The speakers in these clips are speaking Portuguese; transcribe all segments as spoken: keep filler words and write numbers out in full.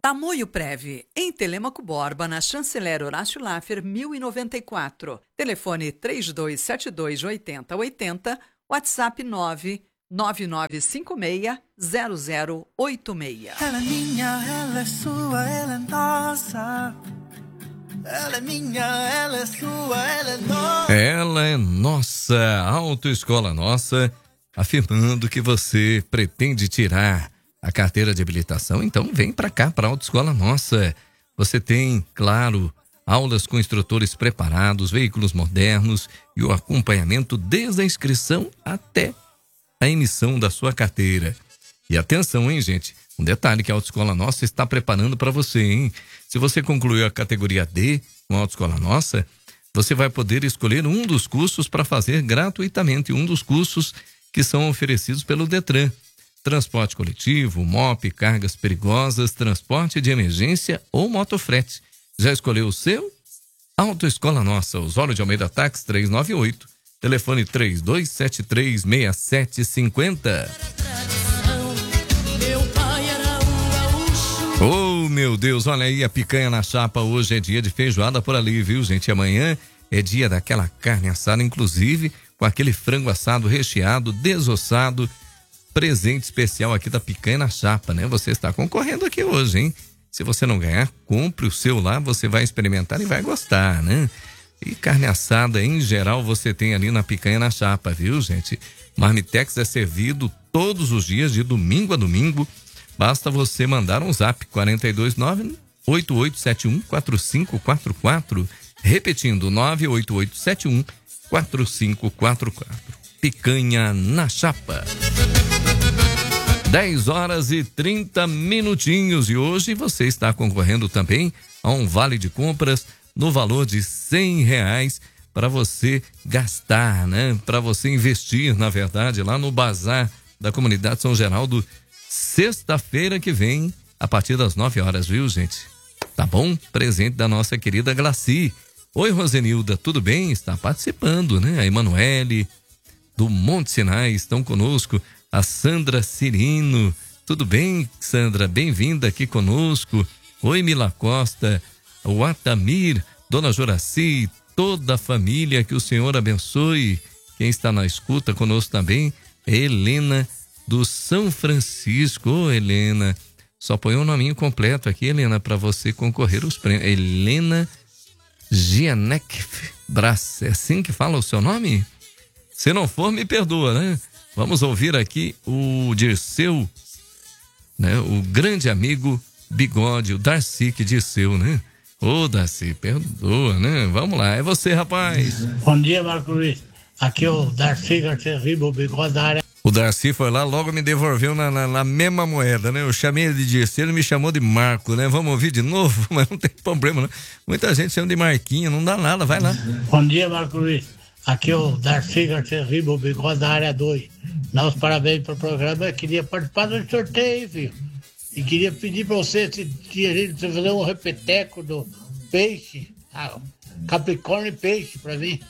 Tamoio Prev, em Telêmaco Borba, na Chanceler Horácio Laffer, mil e noventa e quatro. Telefone três dois sete dois, oito zero oito zero, WhatsApp nove nove nove cinco seis zero zero oito seis. Ela é minha, ela é sua, ela é nossa. Ela é minha, ela é sua, ela é nossa. Ela é nossa, Autoescola Nossa, afirmando que você pretende tirar a carteira de habilitação, então vem para cá, para a Autoescola Nossa. Você tem, claro, aulas com instrutores preparados, veículos modernos e o acompanhamento desde a inscrição até a emissão da sua carteira. E atenção, hein, gente? Um detalhe que a Autoescola Nossa está preparando para você, hein? Se você concluiu a categoria D com a Autoescola Nossa, você vai poder escolher um dos cursos para fazer gratuitamente, um dos cursos que são oferecidos pelo Detran. Transporte coletivo, M O P, cargas perigosas, transporte de emergência ou motofrete. Já escolheu o seu? Autoescola Nossa, Osório de Almeida Táxi trezentos e noventa e oito, telefone três dois sete três, seis sete cinco zero. Oh, meu Deus, olha aí a picanha na chapa. Hoje é dia de feijoada por ali, viu, gente? Amanhã é dia daquela carne assada, inclusive com aquele frango assado recheado, desossado. Presente especial aqui da picanha na chapa, né? Você está concorrendo aqui hoje, hein? Se você não ganhar, compre o seu lá, você vai experimentar e vai gostar, né? E carne assada, em geral, você tem ali na picanha na chapa, viu, gente? Marmitex é servido todos os dias, de domingo a domingo. Basta você mandar um zap quatro dois nove, oito oito sete um, quatro cinco quatro quatro. Repetindo, nove oito oito sete um, quatro cinco quatro quatro. Picanha na chapa. dez horas e trinta minutinhos e hoje você está concorrendo também a um vale de compras no valor de cem reais para você gastar, né? Para você investir, na verdade, lá no Bazar da Comunidade São Geraldo, sexta-feira que vem, a partir das nove horas, viu, gente? Tá bom? Presente da nossa querida Glaci. Oi, Rosenilda, tudo bem? Está participando, né? A Emanuele do Monte Sinai estão conosco. A Sandra Cirino, tudo bem, Sandra? Bem-vinda aqui conosco. Oi, Mila Costa, o Atamir, Dona Joraci, toda a família, que o Senhor abençoe. Quem está na escuta conosco também é Helena do São Francisco. Ô, Helena, só põe o nominho completo aqui, Helena, para você concorrer aos prêmios. Helena Gianec Brás, é assim que fala o seu nome? Se não for, me perdoa, né? Vamos ouvir aqui o Dirceu, né? O grande amigo Bigode, o Darcy que Dirceu, né? Ô, Darcy, perdoa, né? Vamos lá, é você, rapaz. Bom dia, Marco Luiz. Aqui é o Darcy Garcia Riba, o Bigode da área. O Darcy foi lá, logo me devolveu na, na, na mesma moeda, né? Eu chamei ele de Dirceu, ele me chamou de Marco, né? Vamos ouvir de novo? Mas não tem problema, não. Muita gente chama de Marquinho, não dá nada, vai lá. Bom dia, Marco Luiz. Aqui é o Darcy Garcia Riba, o Bigode da área dois. Dá os parabéns pro programa. Eu queria participar do sorteio, filho. E queria pedir pra você se tinha jeito de você fazer um repeteco do peixe, ah, Capricórnio e peixe pra mim.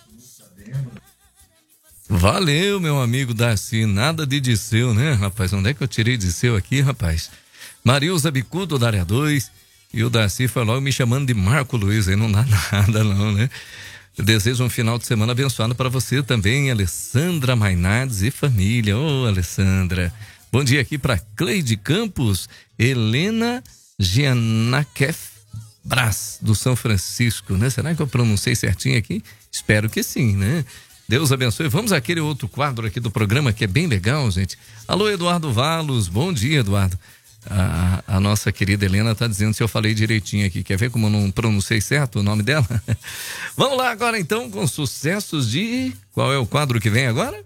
Valeu, meu amigo Darcy. Nada de Disseu, né, rapaz? Onde é que eu tirei Disseu aqui, rapaz? Marilza Bicudo da área dois. E o Darcy foi logo me chamando de Marco Luiz. Aí não dá nada, não, né? Eu desejo um final de semana abençoado para você também, Alessandra Mainardes e família. Ô, Alessandra. Bom dia aqui para Cleide Campos, Helena Gianakef Brás, do São Francisco, né? Será que eu pronunciei certinho aqui? Espero que sim, né? Deus abençoe. Vamos àquele outro quadro aqui do programa que é bem legal, gente. Alô, Eduardo Valos. Bom dia, Eduardo. A, a nossa querida Helena está dizendo se eu falei direitinho aqui. Quer ver como eu não pronunciei certo o nome dela? Vamos lá agora então com sucessos de... Qual é o quadro que vem agora?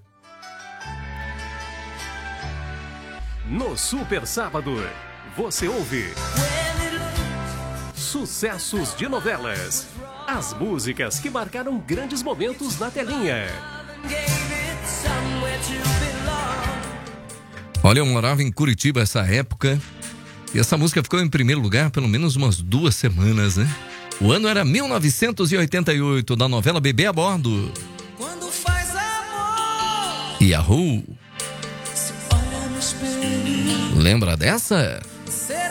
No Super Sábado, você ouve sucessos de novelas. As músicas que marcaram grandes momentos na telinha. Olha, eu morava em Curitiba essa época e essa música ficou em primeiro lugar pelo menos umas duas semanas, né? O ano era mil novecentos e oitenta e oito, da novela Bebê a Bordo. Quando faz amor, Yahoo! se olha no espelho, Lembra dessa? será